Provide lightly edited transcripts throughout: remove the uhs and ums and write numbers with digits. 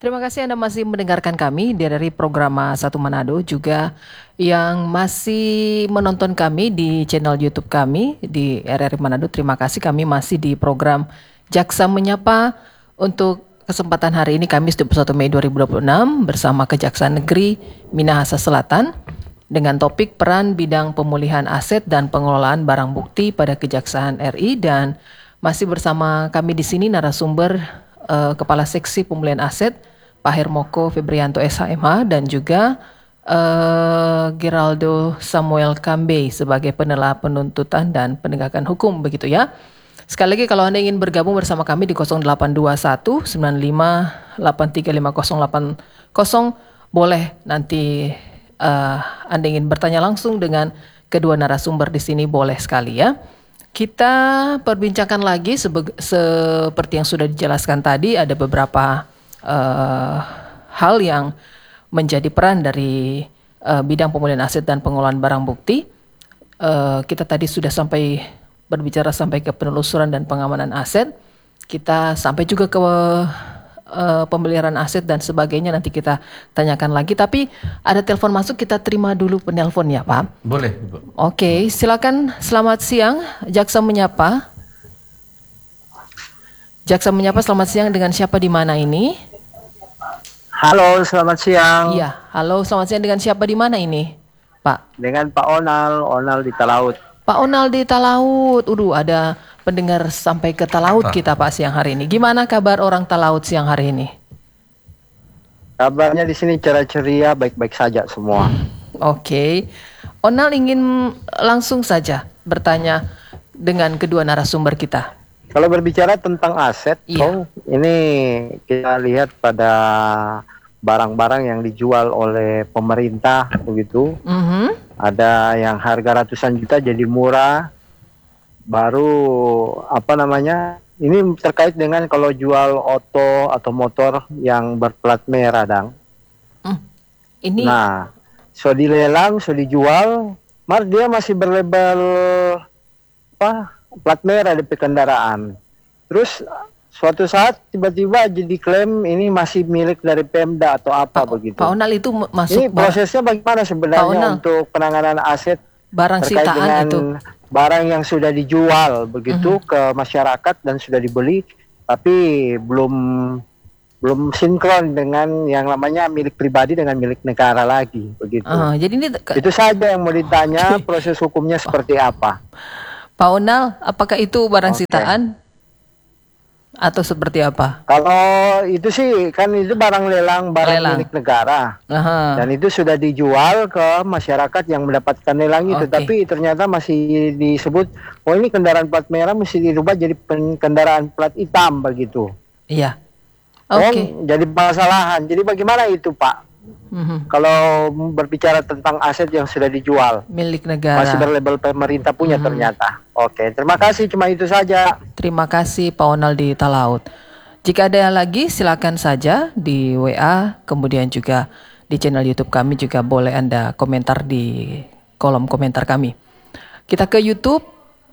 Terima kasih Anda masih mendengarkan kami dari program Satu Manado, juga yang masih menonton kami di channel YouTube kami di RRI Manado. Terima kasih, kami masih di program Jaksa Menyapa. Untuk kesempatan hari ini Kamis 21 Mei 2026 bersama Kejaksaan Negeri Minahasa Selatan dengan topik peran bidang pemulihan aset dan pengelolaan barang bukti pada Kejaksaan RI, dan masih bersama kami di sini narasumber Kepala Seksi Pemulihan Aset Pak Hermoko Febrianto SHMH dan juga Geraldo Samuel Kambe sebagai penela penuntutan dan penegakan hukum, begitu ya. Sekali lagi, kalau Anda ingin bergabung bersama kami di 0821 95 835080, boleh nanti Anda ingin bertanya langsung dengan kedua narasumber di sini, boleh sekali ya. Kita perbincangkan lagi seperti yang sudah dijelaskan tadi, ada beberapa hal yang menjadi peran dari bidang pemulihan aset dan pengelolaan barang bukti. Kita tadi sudah berbicara sampai ke penelusuran dan pengamanan aset. Kita sampai juga ke pemeliharaan aset dan sebagainya, nanti kita tanyakan lagi. Tapi ada telepon masuk, kita terima dulu penelpon ya Pak. Boleh, Ibu. Oke, silakan. Selamat siang, Jaksa Menyapa. Jaksa Menyapa, selamat siang, dengan siapa di mana ini? Halo, selamat siang. Iya, halo, selamat siang, dengan siapa di mana ini, Pak? Dengan Pak Onal di Talaut. Pak Onal di Talaut. Ada pendengar sampai ke Talaut kita Pak siang hari ini. Gimana kabar orang Talaut siang hari ini? Kabarnya di sini ceria-ceria, baik-baik saja semua. Oke. Onal ingin langsung saja bertanya dengan kedua narasumber kita. Kalau berbicara tentang aset, ini kita lihat pada barang-barang yang dijual oleh pemerintah begitu. Ada yang harga ratusan juta jadi murah. Baru ini terkait dengan kalau jual oto atau motor yang berplat merah, Dang. Ini. Nah, so dilelang, so dijual, dia masih berlabel plat merah di kendaraan. Terus suatu saat tiba-tiba jadi klaim ini masih milik dari Pemda atau apa begitu. Pak Onal, itu masuk. Ini prosesnya bagaimana sebenarnya untuk penanganan aset barang terkait sitaan dengan itu? Barang yang sudah dijual begitu ke masyarakat dan sudah dibeli, tapi belum sinkron dengan yang namanya milik pribadi dengan milik negara lagi begitu. Jadi ini itu saja yang mau ditanya, proses hukumnya seperti apa. Pak Onal, apakah itu barang sitaan atau seperti apa? Kalau itu sih kan itu barang lelang, milik negara. Dan itu sudah dijual ke masyarakat yang mendapatkan lelang itu. Tapi ternyata masih disebut, ini kendaraan plat merah mesti dirubah jadi kendaraan plat hitam begitu. Iya. Jadi permasalahan. Jadi bagaimana itu Pak? Kalau berbicara tentang aset yang sudah dijual milik negara, masih berlabel pemerintah punya ternyata. Terima kasih, cuma itu saja. Terima kasih Pak Onal di Talaut. Jika ada lagi silakan saja di WA, kemudian juga di channel YouTube kami juga boleh Anda komentar di kolom komentar kami. Kita ke YouTube,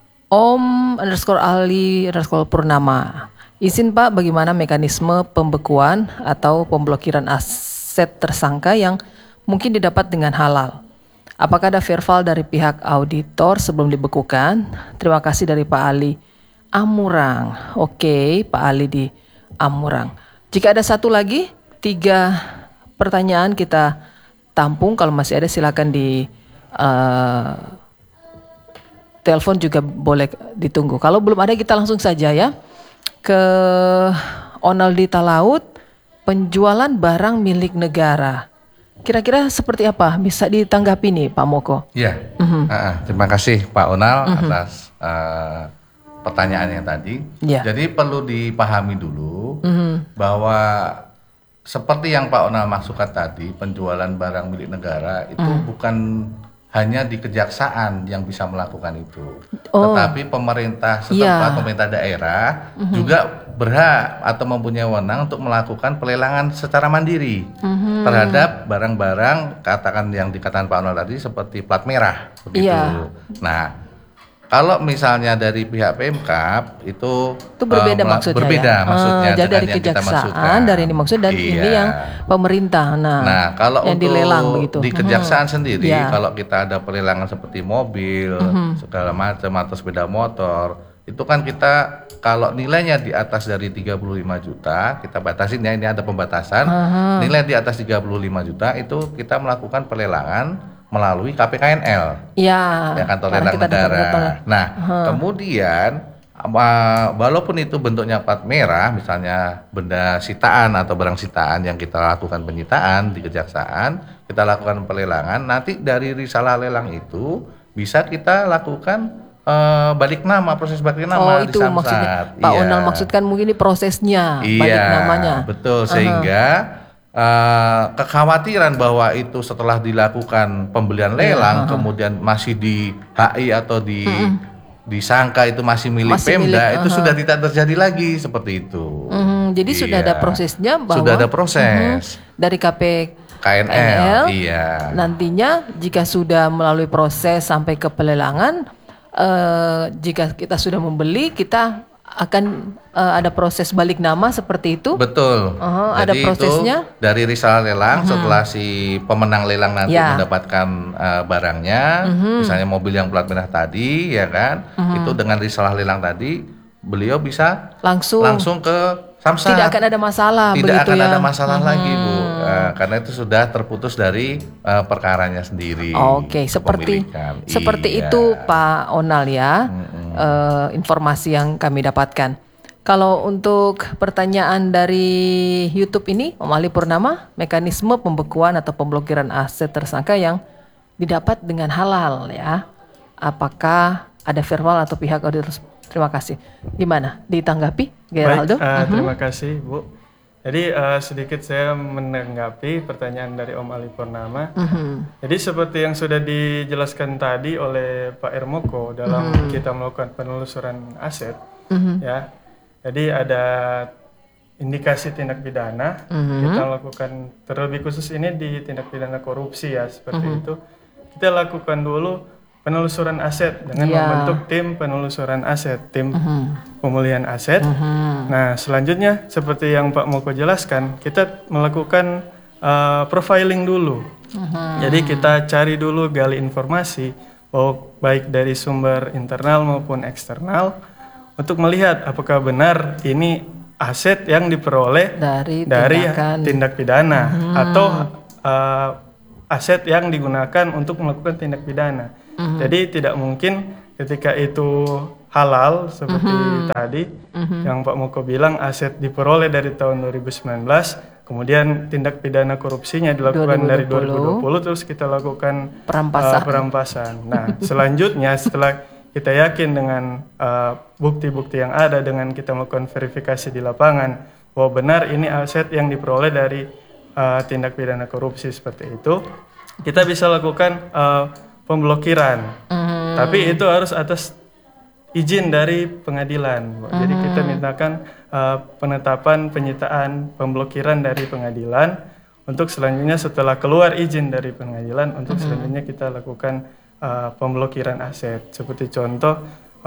Om_Ali_Purnama. Izin Pak, bagaimana mekanisme pembekuan atau pemblokiran aset tersangka yang mungkin didapat dengan halal? Apakah ada verbal dari pihak auditor sebelum dibekukan? Terima kasih dari Pak Ali Amurang. Pak Ali di Amurang. Jika ada satu lagi, 3 pertanyaan kita tampung. Kalau masih ada silakan di telepon juga boleh ditunggu. Kalau belum ada kita langsung saja ya ke Onal di Talaut. Penjualan barang milik negara, kira-kira seperti apa? Bisa ditanggapi nih Pak Moko? Iya, terima kasih Pak Onal atas pertanyaannya tadi. Jadi perlu dipahami dulu bahwa seperti yang Pak Onal maksudkan tadi, penjualan barang milik negara itu bukan hanya di kejaksaan yang bisa melakukan itu, tetapi pemerintah setempat, pemerintah daerah juga berhak atau mempunyai wewenang untuk melakukan pelelangan secara mandiri terhadap barang-barang yang dikatakan Pak Onal tadi seperti plat merah begitu. Nah, Kalau misalnya dari pihak Pemkab itu berbeda maksudnya. Berbeda ya? maksudnya jadi dari kejaksaan, dari ini maksud dan ini yang pemerintah. Nah kalau yang untuk dilelang begitu. Di kejaksaan sendiri, kalau kita ada pelelangan seperti mobil, segala macam atau sepeda motor, itu kan kita kalau nilainya di atas dari 35 juta, kita batasin ya, ini ada pembatasan. Nilai di atas 35 juta itu kita melakukan pelelangan melalui KPKNL, ya Kantor Lelang Negara. Nah, kemudian walaupun itu bentuknya plat merah, misalnya benda sitaan atau barang sitaan yang kita lakukan penyitaan di kejaksaan, kita lakukan pelelangan, nanti dari risalah lelang itu bisa kita lakukan balik nama, proses balik nama di Samsat. Maksudnya Pak Onal maksudkan mungkin ini prosesnya balik namanya. Betul, sehingga kekhawatiran bahwa itu setelah dilakukan pembelian lelang kemudian masih di HI atau disangka itu masih milik Pemda, itu sudah tidak terjadi lagi seperti itu. Jadi sudah ada prosesnya bahwa sudah ada proses dari KPKNL. Nantinya jika sudah melalui proses sampai ke pelelangan, jika kita sudah membeli, kita akan ada proses balik nama seperti itu. Betul. Ada prosesnya. Itu dari risalah lelang setelah si pemenang lelang nanti mendapatkan barangnya, misalnya mobil yang plat merah tadi, ya kan? Itu dengan risalah lelang tadi, beliau bisa langsung ke Samsat. Tidak akan ada masalah. Tidak akan ada masalah lagi, Bu. Karena itu sudah terputus dari perkaranya sendiri. Oke, seperti itu Pak Onal ya. Informasi yang kami dapatkan. Kalau untuk pertanyaan dari YouTube ini, Om Ali Purnama, mekanisme pembekuan atau pemblokiran aset tersangka yang didapat dengan halal ya. Apakah ada verbal atau pihak auditor? Terima kasih. Gimana? Ditanggapi, Geraldo? Terima kasih, Bu. Jadi sedikit saya menanggapi pertanyaan dari Om Ali Purnama. Jadi seperti yang sudah dijelaskan tadi oleh Pak Ermoko dalam kita melakukan penelusuran aset, ya. Jadi ada indikasi tindak pidana, kita lakukan terlebih khusus ini di tindak pidana korupsi ya, seperti itu. Kita lakukan dulu penelusuran aset dengan membentuk tim penelusuran aset, tim pemulihan aset. Nah, selanjutnya seperti yang Pak Moko jelaskan, kita melakukan profiling dulu. Jadi kita cari dulu, gali informasi, baik dari sumber internal maupun eksternal, untuk melihat apakah benar ini aset yang diperoleh dari tindak pidana atau aset yang digunakan untuk melakukan tindak pidana. Jadi tidak mungkin ketika itu halal seperti tadi yang Pak Moko bilang, aset diperoleh dari tahun 2019, kemudian tindak pidana korupsinya dilakukan 2020. Dari 2020, terus kita lakukan perampasan. Nah, selanjutnya setelah kita yakin dengan bukti-bukti yang ada, dengan kita melakukan verifikasi di lapangan bahwa benar ini aset yang diperoleh dari tindak pidana korupsi seperti itu, kita bisa lakukan pemblokiran. Tapi itu harus atas izin dari pengadilan. Jadi kita mintakan penetapan, penyitaan, pemblokiran dari pengadilan, untuk selanjutnya setelah keluar izin dari pengadilan, untuk selanjutnya kita lakukan pemblokiran aset. Seperti contoh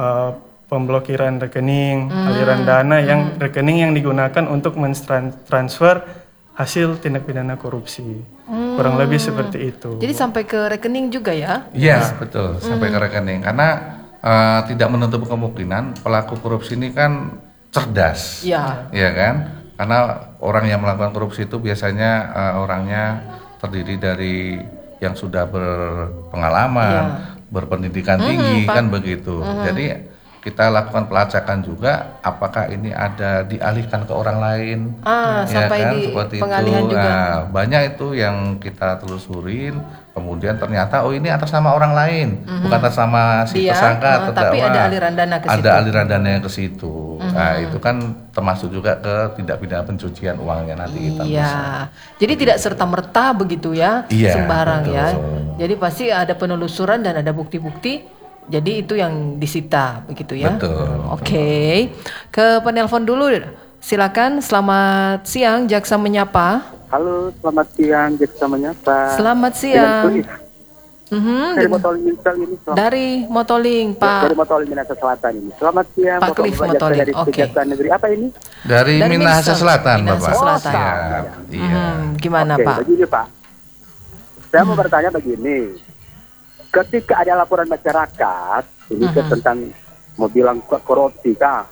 pemblokiran rekening, aliran dana yang rekening yang digunakan untuk mentransfer hasil tindak pidana korupsi. Kurang lebih seperti itu. Jadi sampai ke rekening juga ya? Iya, betul, sampai ke rekening. Karena tidak menutup kemungkinan pelaku korupsi ini kan cerdas. Iya kan? Karena orang yang melakukan korupsi itu biasanya orangnya terdiri dari yang sudah berpengalaman, berpendidikan tinggi, kan begitu. Jadi kita lakukan pelacakan juga, apakah ini ada dialihkan ke orang lain, sampai kan? Di Seperti pengalihan itu. juga. Banyak itu yang kita telusurin, kemudian ternyata ini atas nama orang lain, bukan atas nama si tersangka, tapi ada aliran dana ke situ. Ada aliran dana yang ke situ. Nah, itu kan termasuk juga ke tindak pidana pencucian uangnya nanti kita. Jadi tidak serta-merta begitu ya, sembarang betul. Ya. Jadi pasti ada penelusuran dan ada bukti-bukti. Jadi itu yang disita begitu ya. Betul. Oke. Ke penelpon dulu. Silakan. Selamat siang Jaksa Menyapa. Halo, selamat siang Jaksa Menyapa. Selamat siang. Dari Motoling ini. Dari Motoling, Pak. Dari Motoling Minahasa Selatan ini. Selamat siang, Pak Cliff Motoling. Dari Kejaksaan Negeri apa ini? Dari Minahasa Selatan, Minahasa Bapak. Selatan. Iya. Gimana, Oke, Pak? begini, Pak. Saya mau bertanya begini. Ketika ada laporan masyarakat ini tentang mau bilang korupsi, Kak.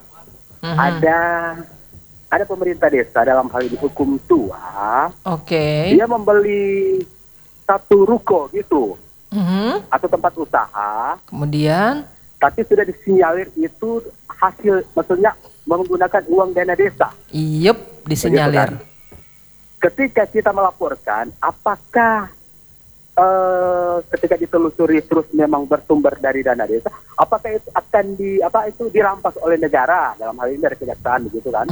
Ada pemerintah desa dalam hal ini hukum tua. Oke. Dia membeli satu ruko gitu. Atau tempat usaha. Kemudian Tapi sudah disinyalir itu hasil, maksudnya menggunakan uang dana desa. Yep, disinyalir. Begitu, kan? Ketika kita melaporkan, apakah ketika ditelusuri terus memang bersumber dari dana desa, apakah itu akan dirampas oleh negara, dalam hal ini dari kejaksaan, begitu kan?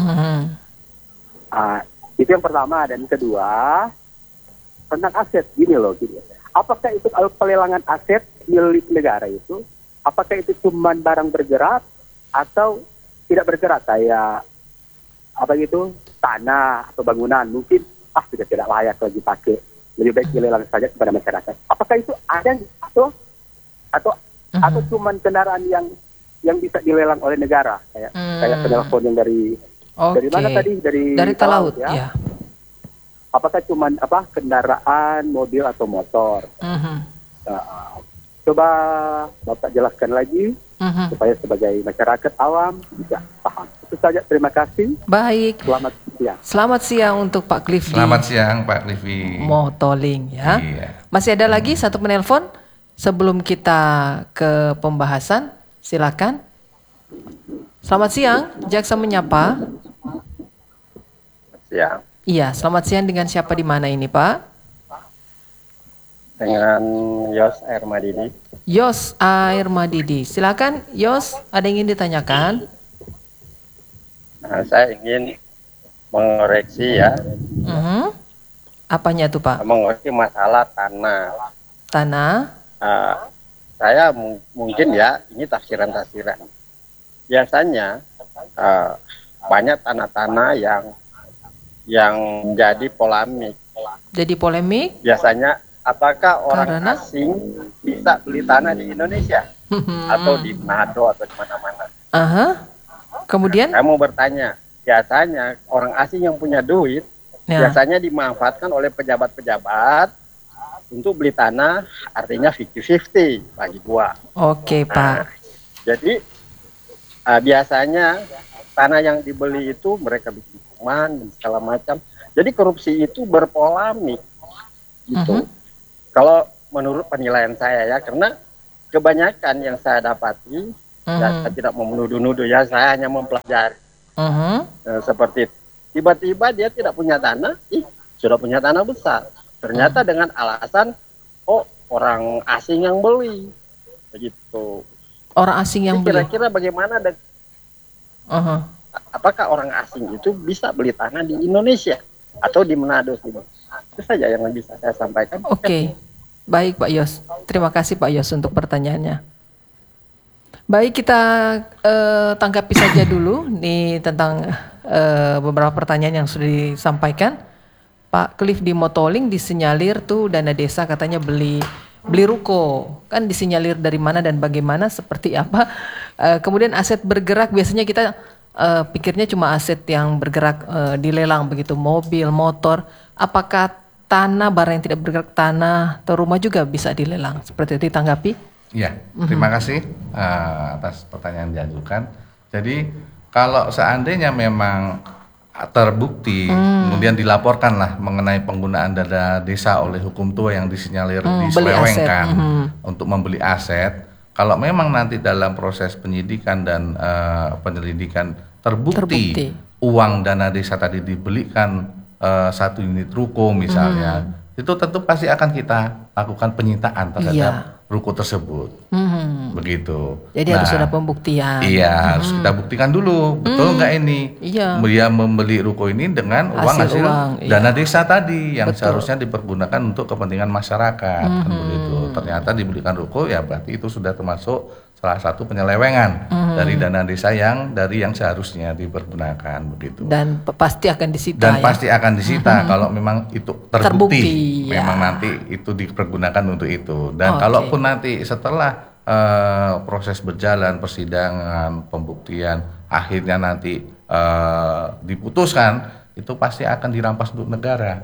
Itu yang pertama. Dan kedua, tentang aset, gini. Apakah itu pelelangan aset milik negara itu, apakah itu cuma barang bergerak atau tidak bergerak, kayak tanah atau bangunan, mungkin sudah tidak layak lagi pakai, lebih baik dilelang saja kepada masyarakat. Apakah itu ada atau cuma kendaraan yang bisa dilelang oleh negara, kayak penelpon yang dari mana tadi, dari Talaut ya? Ya. Apakah cuma kendaraan, mobil atau motor? Coba Bapak jelaskan lagi supaya sebagai masyarakat awam bisa paham. Itu saja, terima kasih. Baik. Selamat siang. Selamat siang untuk Pak Cliff. Selamat siang Pak Cliffy. Motoling ya. Iya. Masih ada lagi satu penelpon sebelum kita ke pembahasan. Silakan. Selamat siang, Jaksa menyapa. Siang. Iya, selamat siang, dengan siapa di mana ini, Pak? Dengan Yos Air Madidi. Yos Air Madidi. Silakan, Yos, ada yang ingin ditanyakan? Saya ingin mengoreksi ya. Apanya tuh, Pak? Mengoreksi masalah tanah. Tanah? Saya mungkin ya, ini tafsiran-tafsiran. Biasanya banyak tanah-tanah yang menjadi polemik. Jadi polemik? Biasanya apakah orang asing bisa beli tanah di Indonesia atau di Manado atau di mana-mana? Kemudian? Saya mau bertanya, biasanya orang asing yang punya duit biasanya dimanfaatkan oleh pejabat-pejabat untuk beli tanah, artinya 50-50 bagi gua. Oke, Pak. Jadi biasanya tanah yang dibeli itu mereka bikin rumah dan segala macam. Jadi korupsi itu berpolemik gitu. Kalau menurut penilaian saya ya, karena kebanyakan yang saya dapati, ya, saya tidak mau menuduh-nuduh ya, saya hanya mempelajari. Seperti tiba-tiba dia tidak punya tanah, sudah punya tanah besar. Ternyata dengan alasan, orang asing yang beli, begitu. Orang asing yang beli. Kira-kira bagaimana? Apakah orang asing itu bisa beli tanah di Indonesia atau di Manado sini? Itu saja yang bisa saya sampaikan. Oke. Baik Pak Yos, terima kasih Pak Yos untuk pertanyaannya. Baik, kita tanggapi saja dulu nih tentang beberapa pertanyaan yang sudah disampaikan. Pak Cliff di Motoling disinyalir tuh dana desa katanya beli ruko, kan disinyalir dari mana dan bagaimana, seperti apa. Kemudian aset bergerak, biasanya kita pikirnya cuma aset yang bergerak dilelang begitu, mobil, motor. Apakah tanah, barang yang tidak bergerak, tanah atau rumah juga bisa dilelang? Seperti itu, ditanggapi? Ya, terima kasih atas pertanyaan yang diajukan. Jadi kalau seandainya memang terbukti, kemudian dilaporkanlah mengenai penggunaan dana desa oleh hukum tua yang disinyalir diselewengkan untuk membeli aset. Kalau memang nanti dalam proses penyidikan dan penyelidikan terbukti uang dana desa tadi dibelikan 1 unit ruko misalnya, itu tentu pasti akan kita lakukan penyitaan terhadap ruko tersebut. Begitu. Jadi harus ada pembuktian. Iya, harus kita buktikan dulu, betul nggak ini? Iya. Dia membeli ruko ini dengan hasil dana desa tadi yang seharusnya dipergunakan untuk kepentingan masyarakat. Kan begitu. Ternyata dibelikan ruko, ya berarti itu sudah termasuk salah satu penyelewengan dari dana desa dari yang seharusnya dipergunakan begitu. Dan pasti akan disita. Dan pasti akan disita kalau memang itu terbukti memang nanti itu dipergunakan untuk itu. Dan kalaupun nanti setelah proses berjalan, persidangan, pembuktian, akhirnya nanti diputuskan, itu pasti akan dirampas untuk negara.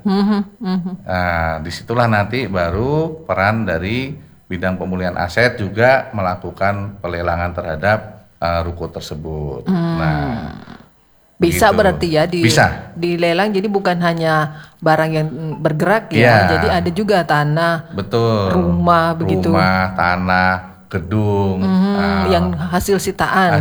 Nah, disitulah nanti baru peran dari bidang pemulihan aset juga melakukan pelelangan terhadap ruko tersebut. Nah, bisa begitu. Berarti ya dilelang, jadi bukan hanya barang yang bergerak ya. Jadi ada juga tanah, rumah begitu. Rumah, tanah, gedung, yang hasil sitaan.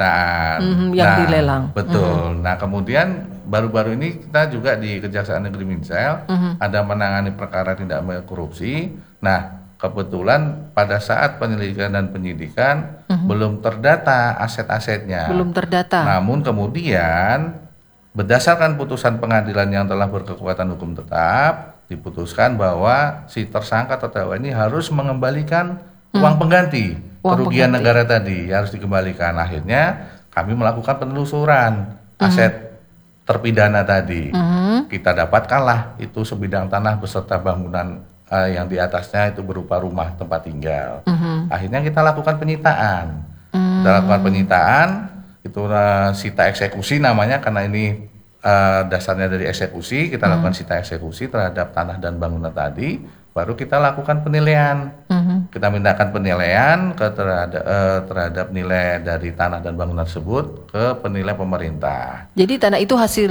Yang dilelang. Betul. Nah, kemudian baru-baru ini kita juga di Kejaksaan Negeri Minsel ada menangani perkara tindak pidana korupsi. Nah, kebetulan pada saat penyelidikan dan penyidikan belum terdata aset-asetnya. Belum terdata. Namun kemudian berdasarkan putusan pengadilan yang telah berkekuatan hukum tetap, diputuskan bahwa si tersangka terdakwa ini harus mengembalikan uang pengganti kerugian negara tadi, harus dikembalikan. Akhirnya kami melakukan penelusuran aset terpidana tadi. Kita dapatkanlah itu sebidang tanah beserta bangunan yang di atasnya itu berupa rumah tempat tinggal. Akhirnya kita lakukan penyitaan. Kita lakukan penyitaan, itu sita eksekusi namanya, karena ini dasarnya dari eksekusi. Kita lakukan sita eksekusi terhadap tanah dan bangunan tadi, baru kita lakukan penilaian. Kita mintakan penilaian terhadap nilai dari tanah dan bangunan tersebut ke penilai pemerintah. Jadi tanah itu hasil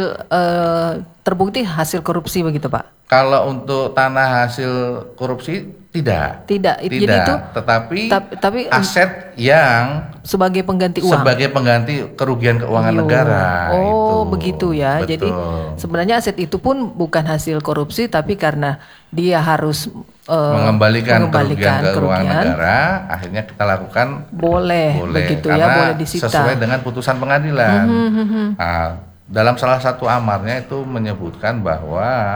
terbukti hasil korupsi begitu, Pak? Kalau untuk tanah hasil korupsi tidak. Jadi itu tapi aset yang sebagai pengganti uang. Sebagai pengganti kerugian keuangan negara. Oh, begitu ya. Betul. Jadi sebenarnya aset itu pun bukan hasil korupsi, tapi karena dia harus mengembalikan kerugian keuangan negara, akhirnya kita lakukan boleh begitu ya, boleh disita sesuai dengan putusan pengadilan. Nah, dalam salah satu amarnya itu menyebutkan bahwa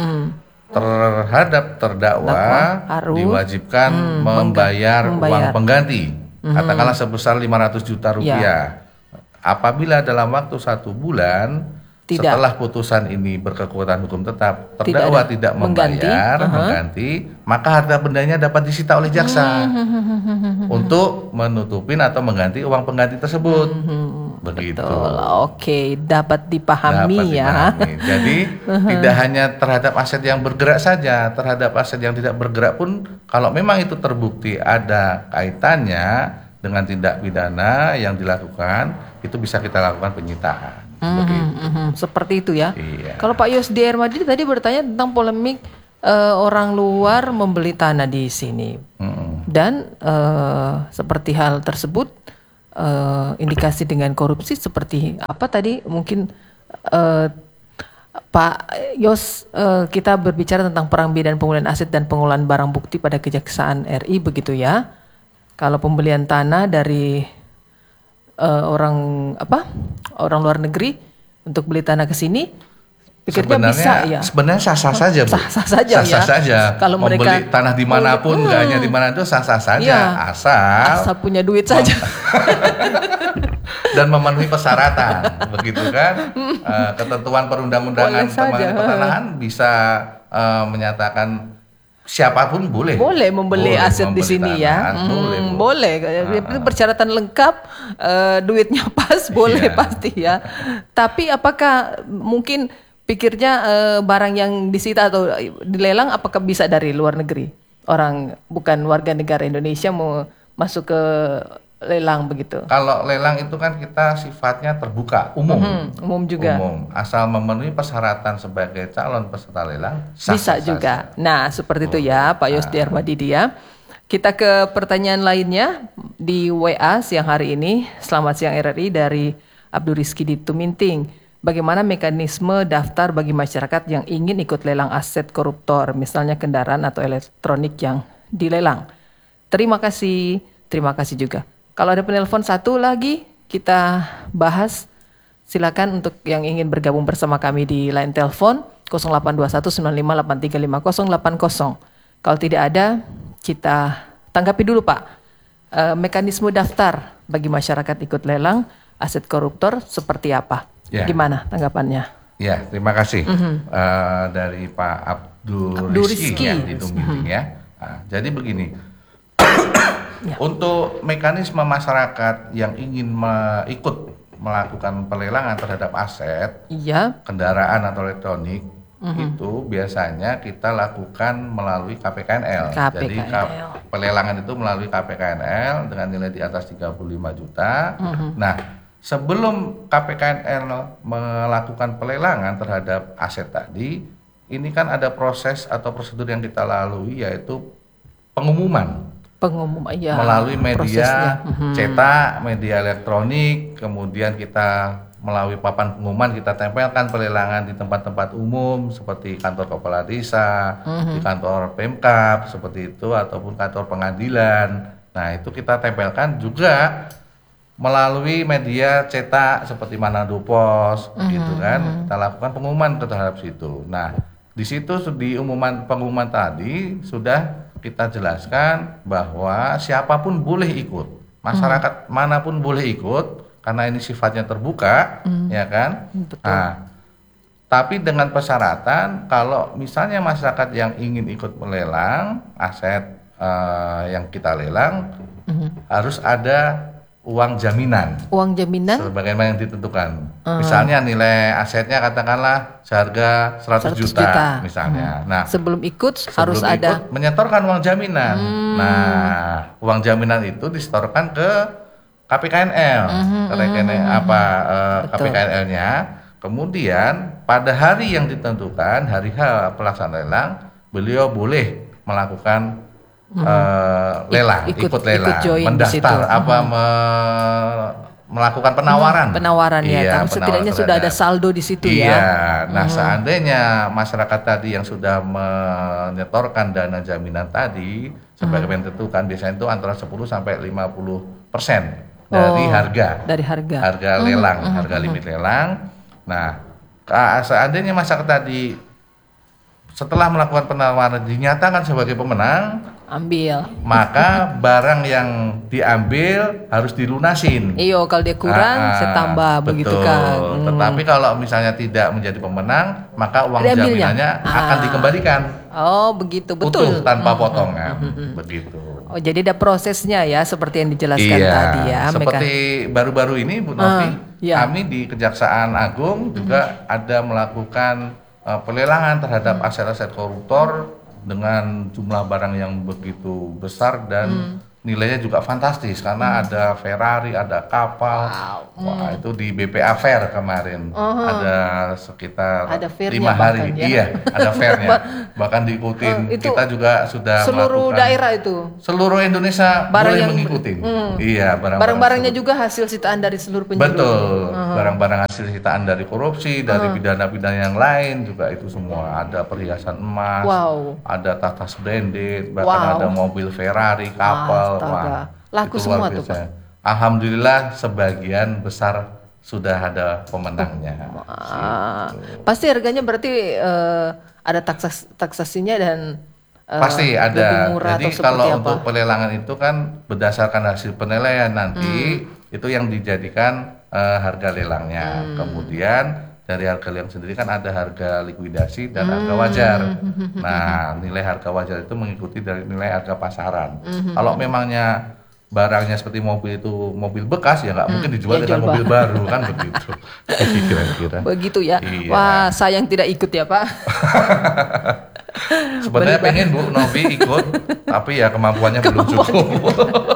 terhadap terdakwa diwajibkan membayar uang pengganti, katakanlah sebesar 500 juta rupiah. Apabila dalam waktu 1 bulan setelah putusan ini berkekuatan hukum tetap, terdakwa tidak membayar mengganti, maka harta bendanya dapat disita oleh jaksa untuk menutupin atau mengganti uang pengganti tersebut. Begitu. Oke, dapat dipahami ya. Jadi tidak hanya terhadap aset yang bergerak saja, terhadap aset yang tidak bergerak pun, kalau memang itu terbukti ada kaitannya dengan tindak pidana yang dilakukan, itu bisa kita lakukan penyitaan. Seperti itu ya. Iya. Kalau Pak Yosdi Hermadi tadi bertanya tentang polemik orang luar membeli tanah di sini, dan seperti hal tersebut indikasi dengan korupsi seperti apa tadi mungkin Pak Yos, kita berbicara tentang perang dan pemulihan aset dan pengolahan barang bukti pada Kejaksaan RI begitu ya. Kalau pembelian tanah dari orang luar negeri untuk beli tanah ke sini, pikirnya bisa ya. Sebenarnya sah-sah saja, Bu. Sah-sah saja. Kalau mereka membeli tanah dimanapun, nggak hanya di mana itu sah-sah saja, asal punya duit saja. Dan memenuhi persyaratan, begitu kan? Ketentuan perundang-undangan pertanahan bisa menyatakan siapapun boleh membeli aset di sini ya. Boleh. Itu persyaratan lengkap, duitnya pas, boleh pasti ya. Tapi apakah mungkin pikirnya barang yang disita atau dilelang apakah bisa dari luar negeri? Orang bukan warga negara Indonesia mau masuk ke lelang begitu. Kalau lelang itu kan kita sifatnya terbuka, umum juga. Asal memenuhi persyaratan sebagai calon peserta lelang, bisa juga. Nah, seperti itu ya, Pak Yosdi Hermadi dia. Kita ke pertanyaan lainnya di WA siang hari ini. Selamat siang RRI dari Abdul Rizky di Tuminting. Bagaimana mekanisme daftar bagi masyarakat yang ingin ikut lelang aset koruptor, misalnya kendaraan atau elektronik yang dilelang? Terima kasih juga. Kalau ada penelpon satu lagi kita bahas, silakan untuk yang ingin bergabung bersama kami di line telepon 082195835080. Kalau tidak ada, kita tanggapi dulu Pak mekanisme daftar bagi masyarakat ikut lelang aset koruptor seperti apa? Gimana tanggapannya? Ya, terima kasih dari Pak Abdul Rizky ya di Tumbiling ya. Nah, jadi begini, untuk mekanisme masyarakat yang ingin ikut melakukan pelelangan terhadap aset, kendaraan atau elektronik, itu biasanya kita lakukan melalui KPKNL. Jadi pelelangan itu melalui KPKNL dengan nilai di atas 35 juta. Nah, sebelum KPKNL melakukan pelelangan terhadap aset tadi, ini kan ada proses atau prosedur yang kita lalui, yaitu pengumuman melalui media cetak, media elektronik, kemudian kita melalui papan pengumuman kita tempelkan pelelangan di tempat-tempat umum seperti kantor kepala desa, di kantor Pemkab seperti itu, ataupun kantor pengadilan. Nah, itu kita tempelkan juga melalui media cetak seperti Manado Pos, gitu kan. Kita lakukan pengumuman terhadap situ. Nah, di situ di pengumuman tadi sudah kita jelaskan bahwa siapapun boleh ikut, masyarakat manapun boleh ikut, karena ini sifatnya terbuka, ya kan. Betul. Nah, tapi dengan persyaratan kalau misalnya masyarakat yang ingin ikut melelang aset yang kita lelang, harus ada uang jaminan. Uang jaminan? Sebagaimana yang ditentukan. Misalnya nilai asetnya katakanlah seharga 100 juta misalnya. Nah, sebelum ikut harus ada menyetorkan uang jaminan. Nah, uang jaminan itu disetorkan ke KPKNL, ke rekening KPKNL-nya. Kemudian pada hari yang ditentukan, hari H pelaksanaan lelang, beliau boleh melakukan lelang, ikut lelang, mendaftar melakukan penawaran. Karena setidaknya sudah ada saldo di situ ya. Nah, seandainya masyarakat tadi yang sudah menyetorkan dana jaminan tadi sebagaimana ditentukan, biasanya itu antara 10 sampai 50% dari harga lelang, harga limit lelang. Nah, seandainya masyarakat tadi setelah melakukan penawaran dinyatakan sebagai pemenang, maka barang yang diambil harus dilunasin. Iyo, kalau dia kurang saya tambah, begitu kan. Tetapi kalau misalnya tidak menjadi pemenang, maka uang jaminannya akan dikembalikan. Oh, begitu, betul. Utuh tanpa potongan, begitu. Oh, jadi ada prosesnya ya, seperti yang dijelaskan tadi ya. Seperti baru-baru ini Bu Novi, kami di Kejaksaan Agung juga ada melakukan pelelangan terhadap aset-aset koruptor dengan jumlah barang yang begitu besar dan nilainya juga fantastis karena ada Ferrari, ada kapal. Wah, itu di BPA Fair kemarin. Ada sekitar 5 hari. Ada fairnya. Bahkan diikutin. Kita juga sudah seluruh melakukan, daerah itu. Seluruh Indonesia boleh mengikuti. Iya, barang-barangnya juga hasil sitaan dari seluruh penjuru. Betul. Barang-barang hasil sitaan dari korupsi, dari pidana-pidana yang lain juga itu semua. Ada perhiasan emas, ada tas branded, bahkan ada mobil Ferrari, kapal. Wah, laku semua tuh Pak. Alhamdulillah sebagian besar sudah ada pemenangnya. Pasti harganya berarti ada taksasinya dan pasti ada. Murah. Jadi kalau untuk pelelangan itu kan berdasarkan hasil penilaian nanti itu yang dijadikan harga lelangnya. Kemudian dari harga lelang sendiri kan ada harga likuidasi dan harga wajar. Nah, nilai harga wajar itu mengikuti dari nilai harga pasaran. Kalau memangnya barangnya seperti mobil itu mobil bekas, ya nggak mungkin dijual dengan mobil baru kan begitu. Kira-kira. Begitu ya. Iya. Wah, sayang tidak ikut ya Pak. Sebenarnya pengen Bu Novi ikut, tapi ya kemampuannya belum cukup.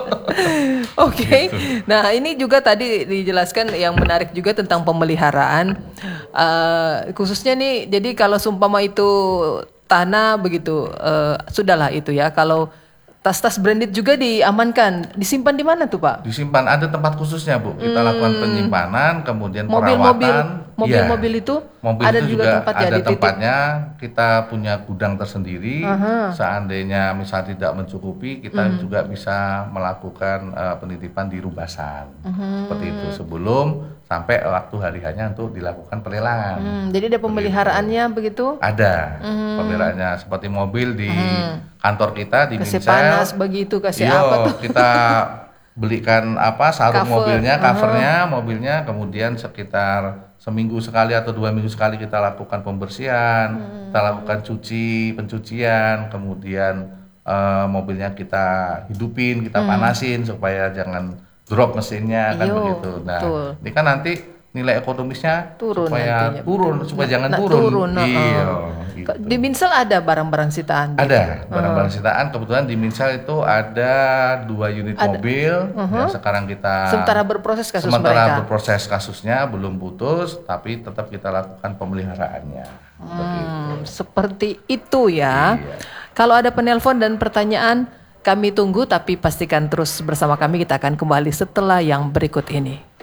Oke. Nah, ini juga tadi dijelaskan yang menarik juga tentang pemeliharaan. Khususnya nih, jadi kalau seumpama itu tanah begitu, sudahlah itu ya. Kalau tas-tas branded juga diamankan, disimpan di mana tuh Pak? Disimpan, ada tempat khususnya Bu. Kita lakukan penyimpanan, kemudian perawatan. Mobil-mobil itu ada itu juga ada tempatnya. Kita punya gudang tersendiri. Seandainya misal tidak mencukupi, kita juga bisa melakukan penitipan di rubasan. Seperti itu sebelum sampai waktu hari hanya untuk dilakukan pelelangan. Jadi ada pemeliharaannya begitu? Ada pemeliharaannya, seperti mobil di kantor kita di kasih Minsel. Panas begitu, kasih apa tuh? Kita belikan sarung mobilnya, covernya, mobilnya, kemudian sekitar seminggu sekali atau 2 minggu sekali kita lakukan pembersihan, kita lakukan pencucian, kemudian mobilnya kita hidupin, kita panasin supaya jangan drop mesinnya kan begitu. Nah, ini kan nanti nilai ekonomisnya supaya jangan turun. Iya. Gitu. Di Minsel ada barang-barang sitaan? Ada barang-barang sitaan. Kebetulan di Minsel itu ada 2 unit mobil yang sekarang kita sementara berproses kasusnya belum putus, tapi tetap kita lakukan pemeliharaannya. Seperti itu ya. Iya. Kalau ada penelpon dan pertanyaan, kami tunggu, tapi pastikan terus bersama kami. Kita akan kembali setelah yang berikut ini.